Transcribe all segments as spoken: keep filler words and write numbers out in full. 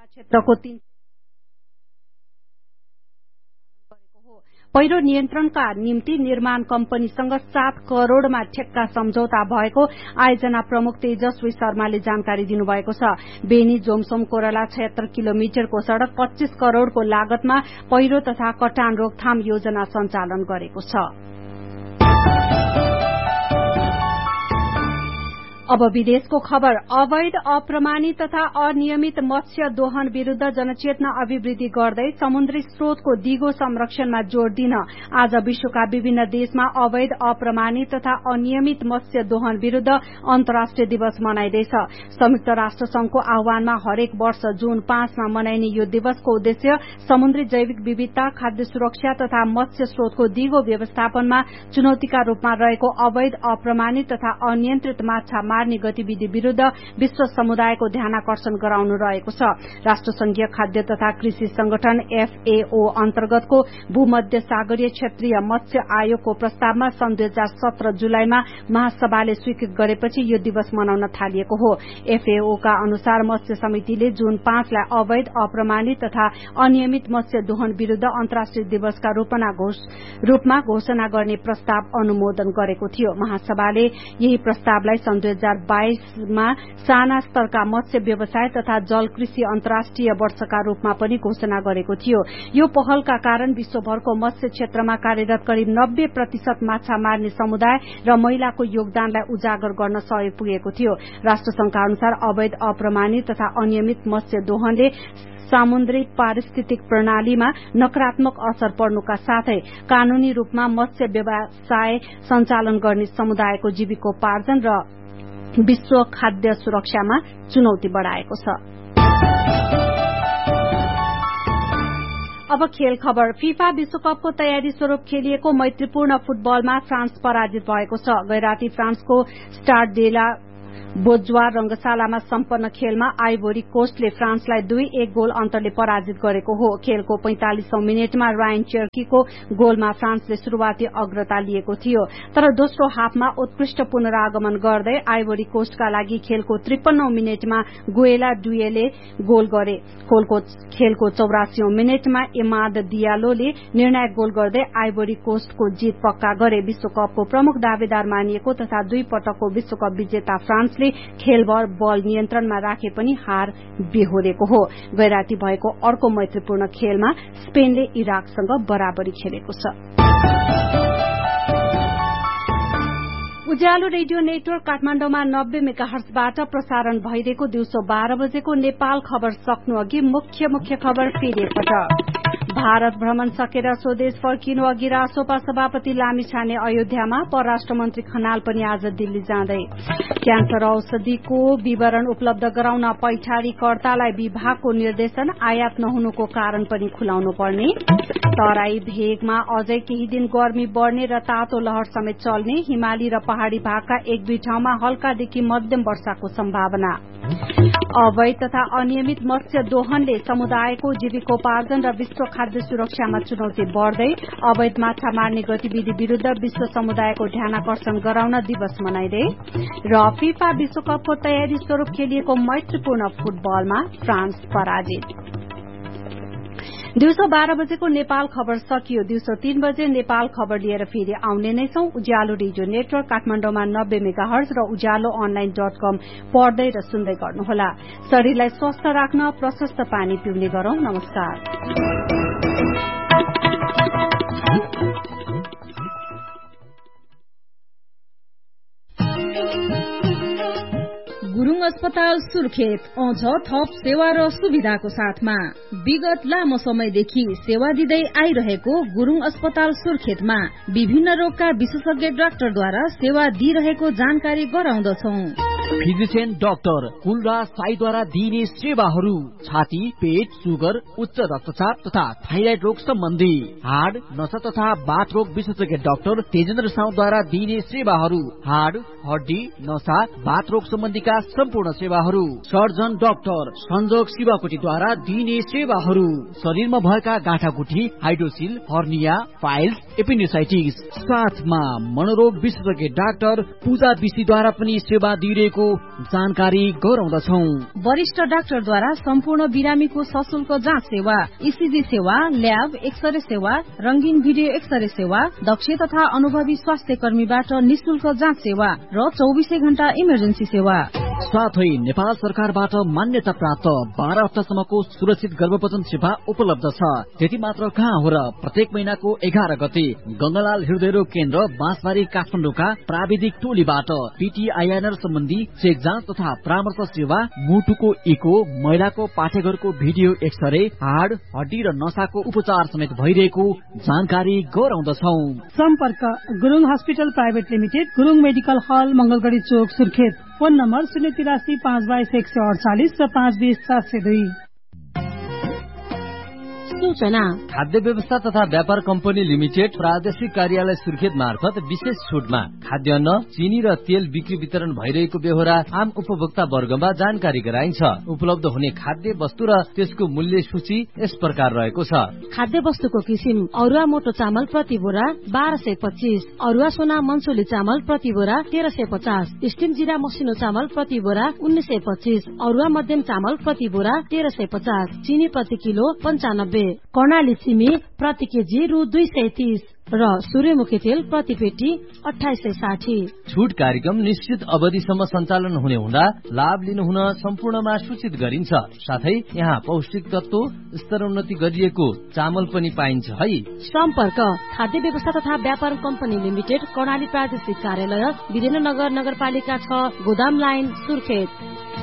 क्षेत्रको तीन पहिरो नियन्त्रणका निम्ति निर्माण कम्पनीसँग सात करोड़मा ठेक्का सम्झौता भएको आयोजना प्रमुख तेजस्वी शर्माले जानकारी दिनुभएको छ। बेनी जोमसोम कोरला छयत्तर किलोमिटरको सड़क पच्चीस करोड़को लागतमा पहिरो तथा कटान रोकथाम योजना सञ्चालन गरेको छ। अब विदेशको खबर। अवैध अप्रमाणित तथा अनियमित मत्स्य दोहन विरूद्ध जनचेतना अभिवृद्धि गर्दै समुद्री स्रोतको दिगो संरक्षणमा जोड़ दिन आज विश्वका विभिन्न देशमा अवैध अप्रमाणित तथा अनियमित मत्स्य दोहन विरूद्ध अन्तर्राष्ट्रिय दिवस मनाइँदैछ। संयुक्त राष्ट्र संघको आह्वानमा हरेक वर्ष जून पाँचमा मनाइने यो दिवसको उद्देश्य समुद्री जैविक विविधता, खाद्य सुरक्षा तथा मत्स्य स्रोतको दिगो व्यवस्थापनमा चुनौतीका रूपमा रहेको अवैध अप्रमाणित तथा अनियन्त्रित माछा मार्ने गतिविधि विरूद्ध विश्व समुदायको ध्यानाकर्षण गराउनु रहेको छ। राष्ट्रसंघीय खाद्य तथा कृषि संगठन एफएओ अन्तर्गतको भूमध्य सागरीय क्षेत्रीय मत्स्य आयोगको प्रस्तावमा सन् दुई हजार सत्र जुलाईमा महासभाले स्वीकृत गरेपछि यो दिवस मनाउन थालिएको हो। एफएओका अनुसार मत्स्य समितिले जून पाँचलाई अवैध अप्रमाणित तथा अनियमित मत्स्य दोहन विरूद्ध अन्तर्राष्ट्रिय दिवसका रूपमा घोषणा गर्ने प्रस्ताव अनुमोदन गरेको थियो। महासभाले यही प्रस्तावलाई सन् दुई हजार बाइसमा साना स्तरका मत्स्य व्यवसाय तथा जल कृषि अन्तर्राष्ट्रिय वर्षका रूपमा पनि घोषणा गरेको थियो। यो पहलका कारण विश्वभरको मत्स्य क्षेत्रमा कार्यरत करिब नब्बे प्रतिशत माछा मार्ने समुदाय र महिलाको योगदानलाई उजागर गर्न सहयोग पुगेको थियो। राष्ट्रसंघका अनुसार अवैध अप्रमाणित तथा अनियमित मत्स्य दोहनले सामुद्रिक पारिस्थितिक प्रणालीमा नकारात्मक असर पर्नुका साथै कानूनी रूपमा मत्स्य व्यवसाय सञ्चालन गर्ने समुदायको जीविकोपार्जन र विश्व खाद्य सुरक्षामा चुनौती बढ़ाएको छ। अब खेल खबर। फीफा विश्वकपको तयारी स्वरूप खेलिएको मैत्रीपूर्ण फुटबलमा फ्रान्स पराजित भएको छ। गैराती फ्रान्सको स्टाड डेला बोजवार रंगशालामा सम्पन्न खेलमा आइभोरी कोस्टले फ्रान्सलाई दुई एक गोल अन्तरले पराजित गरेको हो। खेलको पैंतालीसौं मिनटमा रायन चेर्कीको गोलमा फ्रान्सले शुरूआती अग्रता लिएको थियो, तर दोस्रो हाफमा उत्कृष्ट पुनरागमन गर्दै आइभोरी कोस्टका लागि खेलको त्रिपन्नौं मिनटमा गुएला डुएले गोल गरे। खेलको चौरासीौं मिनटमा इमाद दियालोले निर्णायक गोल गर्दै आइभोरी कोस्टको जीत पक्का गरे। विश्वकपको प्रमुख दावेदार मानिएको तथा दुई पटकको विश्वकप विजेता फ्रान्सले खेलभर बल नियन्त्रणमा राखे पनि हार बेहोरेको हो। गैराती भएको अर्को मैत्रीपूर्ण खेलमा स्पेनले इराकसँग बराबरी खेलेको छ। उज्यालो रेडियो नेटवर्क काठमाडौँमा नब्बे मेगाहर्जबाट प्रसारण भइरहेको दिउँसो बाह्र बजेको नेपाल खबर सक्नु अघि मुख्य मुख्य खबर फेरि एकपटक। भारत भ्रमण सकेर स्वदेश फर्किनु अघि रासोपा सभापति लामिछाने अयोध्यामा, परराष्ट्र मन्त्री खनाल पनि आज दिल्ली जाँदै। क्यान्सर औषधिको विवरण उपलब्ध गराउन पैठारीकर्तालाई विभागको निर्देशन, आयात नहुनुको कारण पनि खुलाउनु पर्ने। तराई भेगमा अझै केही दिन गर्मी बढ़ने र तातो लहर समेत चल्ने, हिमाली र पहाड़ी भागका एक दुई ठाउँमा हल्कादेखि मध्यम वर्षाको सम्भावना। अवैध तथा अनियमित मत्स्य दोहनले समुदायको जीविकोपार्जन र विश्व खाद्य सुरक्षामा चुनौती बढ़दै, अवैध माछा मार्ने गतिविधि विरूद्ध विश्व समुदायको ध्यानाकर्षण गराउन दिवस मनाइँदै, र फीफा विश्वकपको तयारी स्वरूप खेलिएको मैत्रीपूर्ण फुटबलमा फ्रान्स पराजित। दिउँसो बाह्र बजेको नेपाल खबर सकियो। दिउँसो तीन बजे नेपाल खबर लिएर फेरि आउने नै छौं। उज्यालो रेडियो नेटवर्क काठमाडौँमा नब्बे मेगाहर्ज र उज्यालो अनलाइन डट कम पढ्दै र सुन्दै गर्नुहोला। शरीरलाई स्वस्थ राख्न प्रशस्त पानी पिउने गरौं। नमस्कार। गुरुङ अस्पताल सुर्खेत आउँछ थप सेवा र सुविधाको साथमा। विगत लामो समयदेखि सेवा दिँदै आइरहेको गुरुङ अस्पताल सुर्खेतमा विभिन्न रोगका विशेषज्ञ डाक्टरद्वारा सेवा दिइरहेको जानकारी गराउँदछौं। फिजिशियन डाक्टर कुलराज साईद्वारा दिइने सेवाहरू छाती, पेट, सुगर, उच्च रक्तचाप तथा थाइराइड रोग सम्बन्धी, हाड, नसा तथा बाथ रोग विशेषज्ञ डाक्टर तेजेन्द्र साउद्वारा दिइने सेवाहरू, हाड, हड्डी, नसा, बाथ रोग सम्बन्धीका सम्पूर्ण सेवाहरू, सर्जन डाक्टर संजोग शिवकोटीद्वारा दिइने सेवाहरू, शरीरमा भएका गाँठागुठी, हाइड्रोसिल, हर्निया, फाइल्स, एपेन्डिसाइटिस, साथमा मनोरोग विशेषज्ञ डाक्टर पूजा विशीद्वारा पनि सेवा दिइरहेको भइरहेको जानकारी गराउँदछौ। वरिष्ठ डाक्टरद्वारा सम्पूर्ण बिरामीको सशुल्क जाँच सेवा, ईसीजी सेवा, ल्याब, एक्सरे सेवा, रंगीन भिडियो एक्सरे सेवा, दक्ष तथा अनुभवी स्वास्थ्य कर्मीबाट निशुल्क जाँच सेवा र चौबिसै घण्टा इमर्जेन्सी सेवा। साथै नेपाल सरकारबाट मान्यता प्राप्त बाह्र हप्तासम्मको सुरक्षित गर्भपतन सेवा उपलब्ध छ। त्यति मात्र कहाँ हो र, प्रत्येक महिनाको एघार गते गंगालाल हृदयरोग केन्द्र बाँसबारी काठमाडौँका प्राविधिक टोलीबाट पीटीआईएनआर सम्बन्धी चेक जाँच तथा परामर्श सेवा, मुटुको इको, महिलाको पाठेघरको भिडियो एक्सरे, हाड, हड्डी र नसाको उपचार समेत भइरहेको जानकारी गराउँदछौ। सम्पर्क Gurung hospital private limited, Gurung medical हल, मंगलगढ़ी चोक, सुर्खेत। फोन नम्बर शून्य तिरासी पाँच बाइस एक सय अडचालिस र पाँच बीस सात सय दुई। सूचना खाद्य व्यवस्था तथा व्यापार कम्पनी लिमिटेड प्रादेशिक कार्यालय सुर्खेत मार्फत विशेष छुटमा खाद्यान्न, चिनी र तेल बिक्री वितरण भइरहेको बेहोरा आम उपभोक्ता वर्गमा जानकारी गराइन्छ। उपलब्ध हुने खाद्य वस्तु र त्यसको मूल्य सूची यस प्रकार रहेको छ। खाद्य वस्तुको किसिम: अरुवा मोटो चामल प्रति बोरा बाह्र सय पच्चीस, अरुवा सोना मन्सोली चामल प्रति बोरा तेह्र सय पचास, स्टिम जिरा मसिनो चामल प्रति बोरा उन्नाइस सय पच्चीस, अरुवा मध्यम चामल प्रति बोरा तेह्र सय पचास, चिनी प्रति किलो पञ्चानब्बे, कर्णाली सिमी प्रति केजी रु दुई सय तीस र सूर्यमुखी तेल प्रति पेटी अठाइस सय साठी। छुट कार्यक्रम निश्चित अवधिसम्म सञ्चालन हुने हुँदा लाभ लिनु हुन सम्पूर्णमा सूचित गरिन्छ। साथै यहाँ पौष्टिक तत्व स्तरोन्नति गरिएको चामल पनि पाइन्छ है। सम्पर्क खाद्य व्यवस्था तथा व्यापार कम्पनी लिमिटेड, कर्णाली प्रादेशिक कार्यालय, वीरेन्द्रनगर नगरपालिका छ, गोदाम लाइन, सुर्खेत।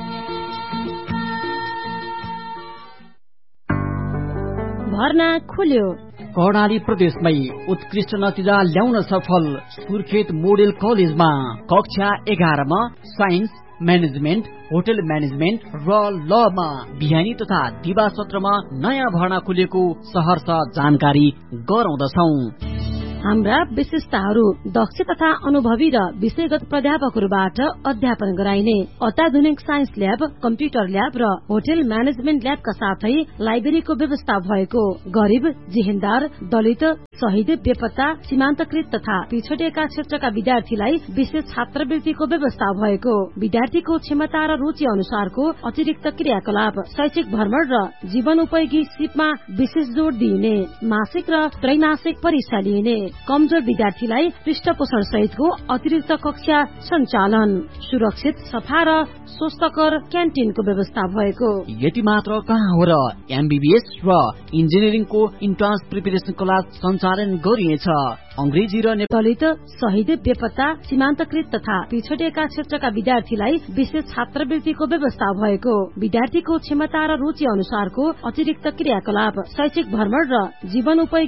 भर्ना खुल्यो। कर्णाली प्रदेशमै उत्कृष्ट नतिजा ल्याउन सफल सुर्खेत मोडेल कलेजमा कक्षा एघारमा साइन्स, म्यानेजमेन्ट, होटल म्यानेजमेन्ट र लमा बिहानी तथा दिवा सत्रमा नयाँ भर्ना खुलेको सहर्ष जानकारी गराउँदछौ। हाम्रा विशेषताहरू: दक्ष तथा अनुभवी र विषयगत प्राध्यापकहरूबाट अध्यापन गराइने अत्याधुनिक साइन्स ल्याब, कम्प्युटर ल्याब र होटल म्यानेजमेन्ट ल्याबका साथै लाइब्रेरीको व्यवस्था भएको। गरिब, जिहेन्दार, दलित, शहीद, बेपत्ता, सीमान्तकृत तथा पिछडिएका क्षेत्रका विद्यार्थीलाई विशेष छात्रवृत्तिको व्यवस्था भएको। विद्यार्थीको क्षमता र रुचि अनुसारको अतिरिक्त क्रियाकलाप, शैक्षिक भ्रमण र जीवनोपयोगी सिपमा विशेष जोड़ दिइने। मासिक र त्रैमासिक परीक्षा लिइने। कमजोर विद्यार्थीलाई पृष्ठपोषण सहितको अतिरिक्त कक्षा सञ्चालन। सुरक्षित, सफा र स्वस्थकर क्यान्टिनको व्यवस्था भएको। यति मात्र कहाँ हो र, एमबीबीएस र इन्जिनियरिङको इन्ट्रान्स प्रिपरेसन क्लास सञ्चालन गरिनेछ। अंग्रेजी र दलित, शहीद, बेपत्ता, सीमान्तकृत तथा पिछडिएका क्षेत्रका विद्यार्थीलाई विशेष छात्रवृत्तिको व्यवस्था भएको। विद्यार्थीको क्षमता र रुचि अनुसारको अतिरिक्त क्रियाकलाप, शैक्षिक भ्रमण र जीवनोपयोगी